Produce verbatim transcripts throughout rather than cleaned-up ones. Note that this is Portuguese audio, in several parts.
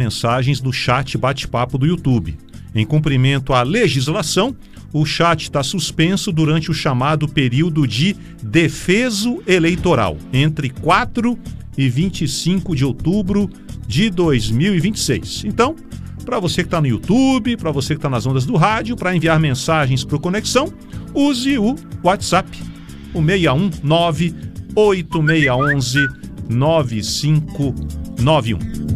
mensagens no chat bate-papo do YouTube. Em cumprimento à legislação, o chat está suspenso durante o chamado período de defeso eleitoral, entre quatro e vinte e cinco de outubro de dois mil e vinte e seis. Então, para você que está no YouTube, para você que está nas ondas do rádio, para enviar mensagens para o Conexão, use o WhatsApp, o seis um nove, oito seis um um, nove cinco nove um.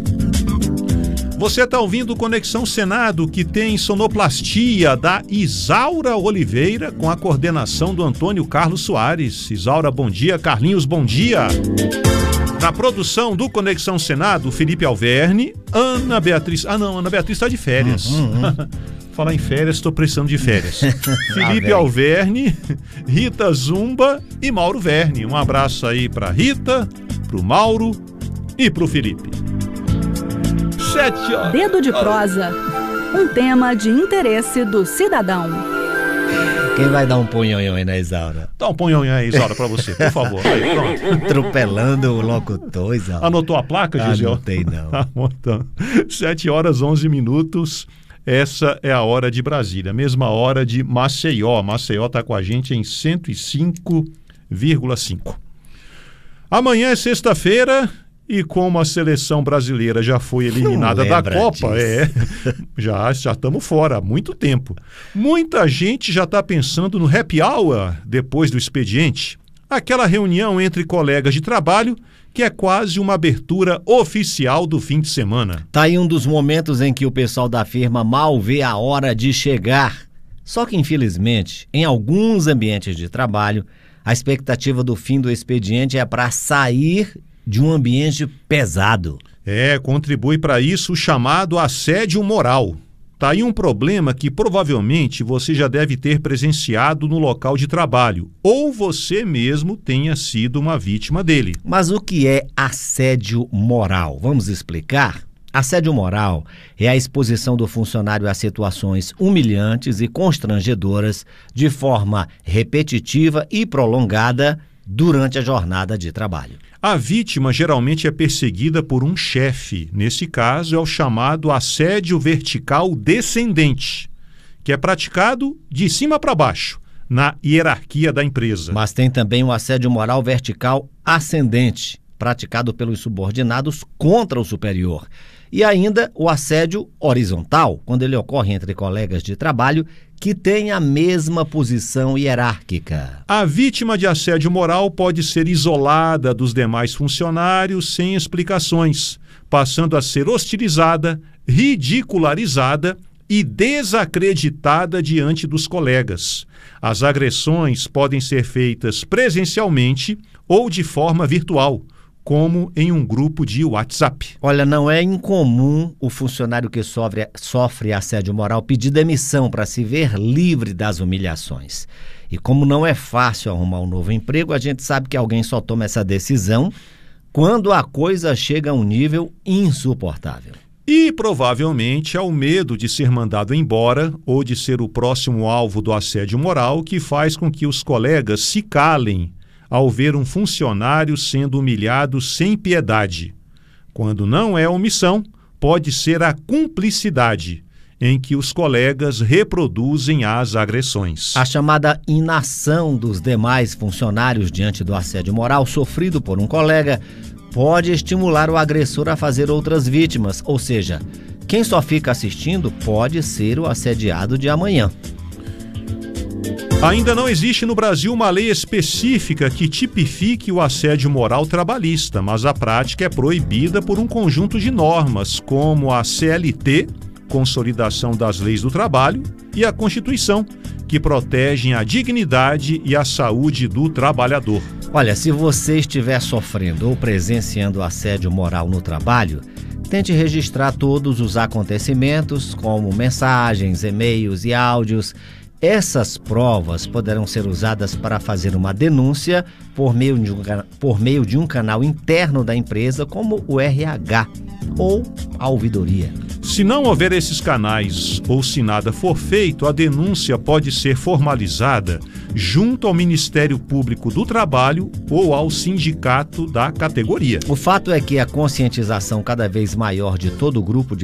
Você está ouvindo o Conexão Senado, que tem sonoplastia da Isaura Oliveira, com a coordenação do Antônio Carlos Soares. Isaura, bom dia. Carlinhos, bom dia. Na produção do Conexão Senado, Felipe Alverne, Ana Beatriz... Ah, não, Ana Beatriz está de férias. Uhum, uhum. Falar em férias, estou precisando de férias. Felipe ah, Alverne, Rita Zumba e Mauro Verne. Um abraço aí para Rita, para o Mauro e para o Felipe. Sete horas. Dedo de prosa, um tema de interesse do cidadão. Quem vai dar um punhonhão aí na Isaura? Dá um punhonhão aí, Isaura, pra você, por favor. Aí, pronto. Atropelando o locutor, Isaura. Anotou a placa, Gisele? Anotei, não. Anotando. Sete horas, onze minutos. Essa é a hora de Brasília. Mesma hora de Maceió. Maceió está com a gente em cento e cinco vírgula cinco. Amanhã é sexta-feira. E como a seleção brasileira já foi eliminada da Copa, é, já já estamos fora há muito tempo. Muita gente já está pensando no happy hour depois do expediente. Aquela reunião entre colegas de trabalho que é quase uma abertura oficial do fim de semana. Tá aí um dos momentos em que o pessoal da firma mal vê a hora de chegar. Só que, infelizmente, em alguns ambientes de trabalho, a expectativa do fim do expediente é para sair de um ambiente pesado. É, contribui para isso o chamado assédio moral. Tá aí um problema que provavelmente você já deve ter presenciado no local de trabalho, ou você mesmo tenha sido uma vítima dele. Mas o que é assédio moral? Vamos explicar? Assédio moral é a exposição do funcionário a situações humilhantes e constrangedoras de forma repetitiva e prolongada durante a jornada de trabalho. A vítima geralmente é perseguida por um chefe. Nesse caso, é o chamado assédio vertical descendente, que é praticado de cima para baixo, na hierarquia da empresa. Mas tem também o assédio moral vertical ascendente, praticado pelos subordinados contra o superior. E ainda o assédio horizontal, quando ele ocorre entre colegas de trabalho que têm a mesma posição hierárquica. A vítima de assédio moral pode ser isolada dos demais funcionários sem explicações, passando a ser hostilizada, ridicularizada e desacreditada diante dos colegas. As agressões podem ser feitas presencialmente ou de forma virtual, como em um grupo de WhatsApp. Olha, não é incomum o funcionário que sofre, sofre assédio moral pedir demissão para se ver livre das humilhações. E como não é fácil arrumar um novo emprego, a gente sabe que alguém só toma essa decisão quando a coisa chega a um nível insuportável. E provavelmente é o medo de ser mandado embora ou de ser o próximo alvo do assédio moral que faz com que os colegas se calem ao ver um funcionário sendo humilhado sem piedade. Quando não é omissão, pode ser a cumplicidade, em que os colegas reproduzem as agressões. A chamada inação dos demais funcionários diante do assédio moral sofrido por um colega pode estimular o agressor a fazer outras vítimas, ou seja, quem só fica assistindo pode ser o assediado de amanhã. Ainda não existe no Brasil uma lei específica que tipifique o assédio moral trabalhista, mas a prática é proibida por um conjunto de normas, como a C L T, Consolidação das Leis do Trabalho, e a Constituição, que protegem a dignidade e a saúde do trabalhador. Olha, se você estiver sofrendo ou presenciando assédio moral no trabalho, tente registrar todos os acontecimentos, como mensagens, e-mails e áudios. Essas provas poderão ser usadas para fazer uma denúncia por meio de um, por meio de um canal interno da empresa, como o R H ou a ouvidoria. Se não houver esses canais ou se nada for feito, a denúncia pode ser formalizada junto ao Ministério Público do Trabalho ou ao sindicato da categoria. O fato é que a conscientização cada vez maior de todo o grupo de